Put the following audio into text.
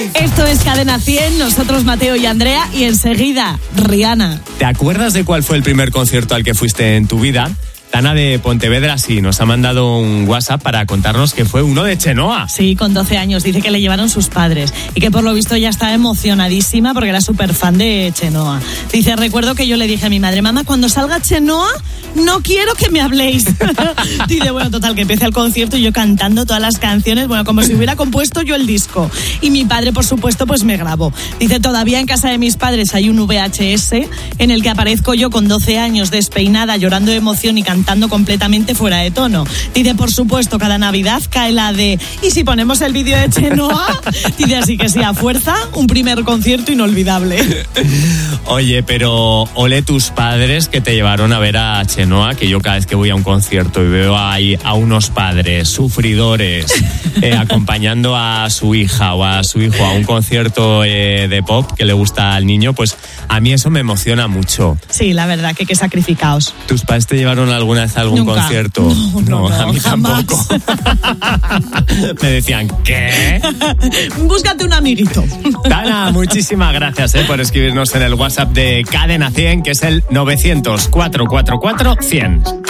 Esto es Cadena 100, nosotros Mateo y Andrea, y enseguida Rihanna. ¿Te acuerdas de cuál fue el primer concierto al que fuiste en tu vida? Tana de Pontevedra sí nos ha mandado un WhatsApp para contarnos que fue uno de Chenoa. Sí, con 12 años, dice que le llevaron sus padres y que por lo visto ya estaba emocionadísima porque era súper fan de Chenoa. Dice, recuerdo que yo le dije a mi madre, mamá, cuando salga Chenoa, no quiero que me habléis. Dice, bueno, total, que empieza el concierto y yo cantando todas las canciones, bueno, como si hubiera compuesto yo el disco. Y mi padre, por supuesto, pues me grabó. Dice, todavía en casa de mis padres hay un VHS en el que aparezco yo con 12 años despeinada, llorando de emoción y cantando completamente fuera de tono. Dice, por supuesto, cada Navidad cae la de, ¿y si ponemos el vídeo de Chenoa? Dice, así que sí, a fuerza, un primer concierto inolvidable. Oye, pero ole tus padres que te llevaron a ver a Chenoa, que yo cada vez que voy a un concierto y veo ahí a unos padres sufridores acompañando a su hija o a su hijo a un concierto de pop que le gusta al niño, pues a mí eso me emociona mucho. Sí, la verdad, que sacrificaos. ¿Tus padres te llevaron alguna vez a algún Nunca. concierto? No, a mí jamás. tampoco. Me decían, ¿qué? Búscate un amiguito. Tana, muchísimas gracias por escribirnos en el WhatsApp de Cadena 100, que es el 900 444 100.